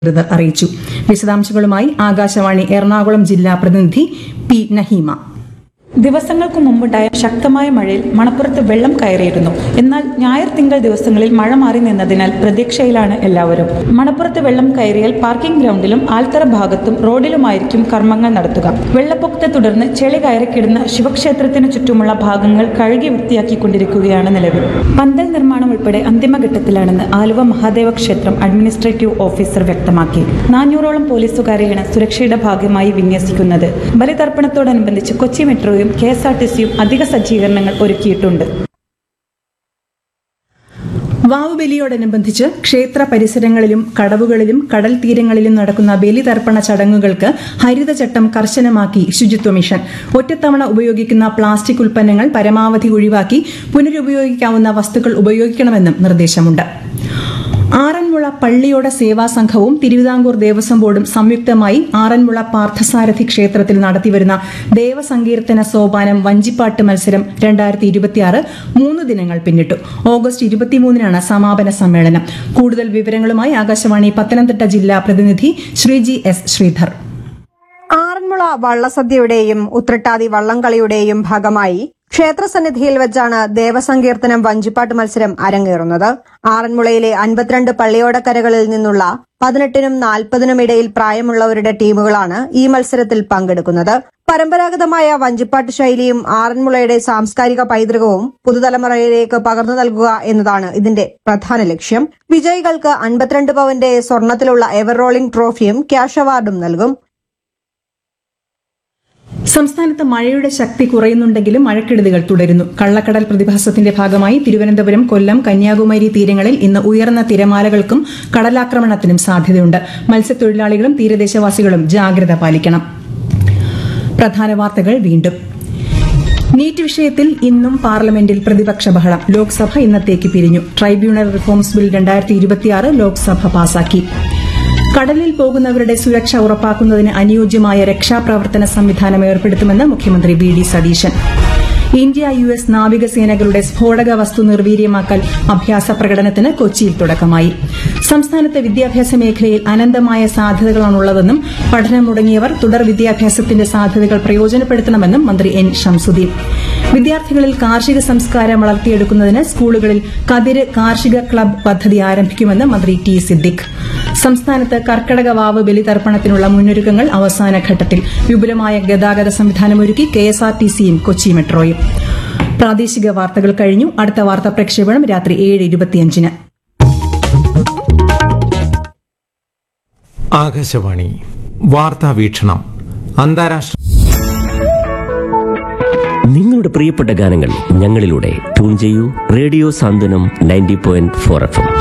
അറിയിച്ചു. വിശദാംശങ്ങളുമായി ആകാശവാണി എറണാകുളം ജില്ലാ പ്രതിനിധി പി നഹീമ. ദിവസങ്ങൾക്ക് മുമ്പുണ്ടായ ശക്തമായ മഴയിൽ മണപ്പുറത്ത് വെള്ളം കയറിയിരുന്നു. എന്നാൽ ഞായർ തിങ്കൾ ദിവസങ്ങളിൽ മഴ മാറി നിന്നതിനാൽ പ്രതീക്ഷയിലാണ് എല്ലാവരും. മണപ്പുറത്ത് വെള്ളം കയറിയാൽ പാർക്കിംഗ് ഗ്രൗണ്ടിലും ആൽത്തറ ഭാഗത്തും റോഡിലുമായിരിക്കും കർമ്മങ്ങൾ നടത്തുക. വെള്ളപ്പൊക്കത്തെ തുടർന്ന് ചെളി കയറിക്കിടുന്ന ശിവക്ഷേത്രത്തിന് ചുറ്റുമുള്ള ഭാഗങ്ങൾ കഴുകി വൃത്തിയാക്കിക്കൊണ്ടിരിക്കുകയാണ് നിലവിൽ. പന്തൽ നിർമ്മാണം ഉൾപ്പെടെ അന്തിമഘട്ടത്തിലാണെന്ന് ആലുവ മഹാദേവ ക്ഷേത്രം അഡ്മിനിസ്ട്രേറ്റീവ് ഓഫീസർ വ്യക്തമാക്കി. 400ഓളം പോലീസുകാരെയാണ് സുരക്ഷയുടെ ഭാഗമായി വിന്യസിക്കുന്നത്. ബലിതർപ്പണത്തോടനുബന്ധിച്ച് കൊച്ചി മെട്രോയും KSRTCയും അധിക സജ്ജീകരണങ്ങൾ ഒരുക്കിയിട്ടുണ്ട്. വാവുബലിയോടനുബന്ധിച്ച് ക്ഷേത്ര പരിസരങ്ങളിലും കടവുകളിലും കടൽ തീരങ്ങളിലും നടക്കുന്ന ബലിതർപ്പണ ചടങ്ങുകൾക്ക് ഹരിതചട്ടം കർശനമാക്കി ശുചിത്വ മിഷൻ. ഒറ്റത്തവണ ഉപയോഗിക്കുന്ന പ്ലാസ്റ്റിക് ഉൽപ്പന്നങ്ങൾ പരമാവധി ഒഴിവാക്കി പുനരുപയോഗിക്കാവുന്ന വസ്തുക്കൾ ഉപയോഗിക്കണമെന്നും നിർദ്ദേശമുണ്ട്. ആറന്മുള പള്ളിയോട സേവാ സംഘവും തിരുവിതാംകൂർ ദേവസ്വം ബോർഡും സംയുക്തമായി ആറന്മുള പാർത്ഥസാരഥി ക്ഷേത്രത്തിൽ നടത്തിവരുന്ന ദേവസങ്കീർത്തന സോപാനം വഞ്ചിപ്പാട്ട് മത്സരം 2026 3 ദിനങ്ങൾ പിന്നിട്ടു. ഓഗസ്റ്റ് 23-നാണ് സമാപന സമ്മേളനം. കൂടുതൽ വിവരങ്ങളുമായി ആകാശവാണി പത്തനംതിട്ട ജില്ലാ പ്രതിനിധി ശ്രീജി എസ് ശ്രീധർ. ആറന്മുള വള്ളസദ്യയുടെയും ഉത്രട്ടാതി വള്ളംകളിയുടെയും ഭാഗമായി ക്ഷേത്രസന്നിധിയിൽ വെച്ചാണ് ദേവസങ്കീർത്തനം വഞ്ചിപ്പാട്ട് മത്സരം അരങ്ങേറുന്നത്. ആറന്മുളയിലെ 52 പള്ളിയോടക്കരകളിൽ നിന്നുള്ള 18-നും 40-നും ഇടയിൽ പ്രായമുള്ളവരുടെ ടീമുകളാണ് ഈ മത്സരത്തിൽ പങ്കെടുക്കുന്നത്. പരമ്പരാഗതമായ വഞ്ചിപ്പാട്ട് ശൈലിയും ആറന്മുളയുടെ സാംസ്കാരിക പൈതൃകവും പുതുതലമുറയിലേക്ക് പകർന്നു നൽകുക എന്നതാണ് ഇതിന്റെ പ്രധാന ലക്ഷ്യം. വിജയികൾക്ക് 52 പവന്റെ സ്വർണത്തിലുള്ള എവർ റോളിംഗ് ട്രോഫിയും ക്യാഷ് അവാർഡും നൽകും. സംസ്ഥാനത്ത് മഴയുടെ ശക്തി കുറയുന്നുണ്ടെങ്കിലും മഴക്കെടുതികൾ തുടരുന്നു. കള്ളക്കടൽ പ്രതിഭാസത്തിന്റെ ഭാഗമായി തിരുവനന്തപുരം, കൊല്ലം, കന്യാകുമാരി തീരങ്ങളിൽ ഇന്ന് ഉയർന്ന തിരമാലകൾക്കും കടലാക്രമണത്തിനും സാധ്യതയുണ്ട്. മത്സ്യത്തൊഴിലാളികളും തീരദേശവാസികളും ജാഗ്രത പാലിക്കണം. പ്രധാന വാർത്തകൾ വീണ്ടും. നീറ്റ് വിഷയത്തിൽ ഇന്നും പാർലമെന്റിൽ പ്രതിപക്ഷ ബഹളം. ലോക്സഭ ഇന്നത്തേക്ക് പിരിഞ്ഞു. ട്രൈബ്യൂണൽ റിഫോംസ് ബിൽ 2026 ലോക്സഭ പാസാക്കി. കടലിൽ പോകുന്നവരുടെ സുരക്ഷ ഉറപ്പാക്കുന്നതിന് അനുയോജ്യമായ രക്ഷാപ്രവർത്തന സംവിധാനം ഏർപ്പെടുത്തുമെന്ന് മുഖ്യമന്ത്രി V D Satheesan. India US നാവികസേനകളുടെ സ്ഫോടക വസ്തു നിർവീര്യമാക്കൽ അഭ്യാസ പ്രകടനത്തിന് കൊച്ചിയിൽ തുടക്കമായി. സംസ്ഥാനത്തെ വിദ്യാഭ്യാസ മേഖലയിൽ അനന്തമായ സാധ്യതകളാണുള്ളതെന്നും പഠനം മുടങ്ങിയവർ തുടർ വിദ്യാഭ്യാസത്തിന്റെ സാധ്യതകൾ പ്രയോജനപ്പെടുത്തണമെന്നും മന്ത്രി N ഷംസുദ്ദീൻ. വിദ്യാർത്ഥികളിൽ കാർഷിക സംസ്കാരം വളർത്തിയെടുക്കുന്നതിന് സ്കൂളുകളിൽ കതിര് കാർഷിക ക്ലബ് പദ്ധതി ആരംഭിക്കുമെന്ന് മന്ത്രി ടി സിദ്ദിഖ്. സംസ്ഥാനത്ത് കർക്കടക വാവ് ബലിതർപ്പണത്തിനുള്ള മുന്നൊരുക്കങ്ങൾ അവസാന ഘട്ടത്തിൽ. വിപുലമായ ഗതാഗത സംവിധാനമൊരുക്കി KSRTCയും കൊച്ചി മെട്രോയും. പ്രാദേശിക വാർത്തകൾ കഴിഞ്ഞു. അടുത്ത വാർത്താ പ്രക്ഷേപണം രാത്രി 7:25-ന്. ആകാശവാണി വാർത്താ വീക്ഷണം. അന്താരാഷ്ട്ര നിങ്ങളുടെ പ്രിയപ്പെട്ട ഗാനങ്ങൾ ഞങ്ങളിലൂടെ ട്യൂൺ ചെയ്യൂ. റേഡിയോ സാന്ത്വനം 90.4 FM.